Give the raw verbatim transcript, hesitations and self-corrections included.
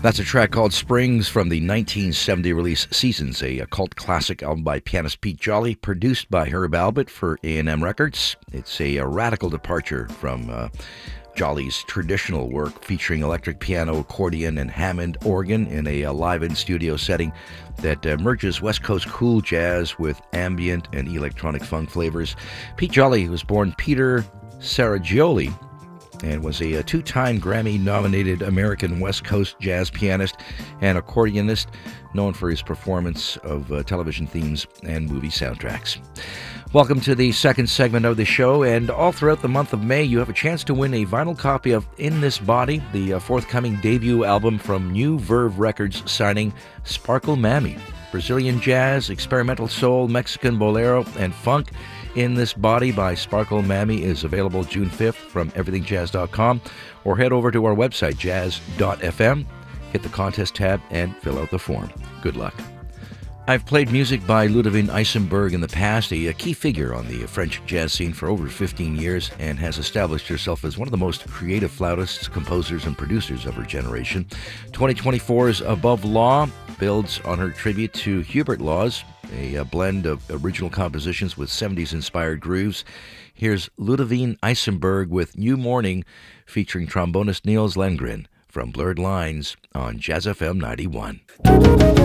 That's a track called Springs from the nineteen seventy release Seasons, a, a cult classic album by pianist Pete Jolly, produced by Herb Alpert for A and M Records. It's a, a radical departure from uh, Jolly's traditional work, featuring electric piano, accordion, and Hammond organ in a, a live-in studio setting that uh, merges West Coast cool jazz with ambient and electronic funk flavors. Pete Jolly was born Peter Saragioli and was a, a two-time Grammy-nominated American West Coast jazz pianist and accordionist, known for his performance of uh, television themes and movie soundtracks. Welcome to the second segment of the show, and all throughout the month of May, you have a chance to win a vinyl copy of In This Body, the uh, forthcoming debut album from New Verve Records, signing Sparkle Mammy. Brazilian jazz, experimental soul, Mexican bolero, and funk. In This Body by Sparkle Mammy is available June fifth from everything jazz dot com, or head over to our website, jazz dot f m, hit the contest tab, and fill out the form. Good luck. I've played music by Ludivine Eisenberg in the past, a, a key figure on the French jazz scene for over fifteen years, and has established herself as one of the most creative flautists, composers, and producers of her generation. twenty twenty-four's Above Law builds on her tribute to Hubert Laws, a, a blend of original compositions with seventies-inspired grooves. Here's Ludivine Eisenberg with New Morning, featuring trombonist Niels Lengren from Blurred Lines on Jazz F M ninety-one.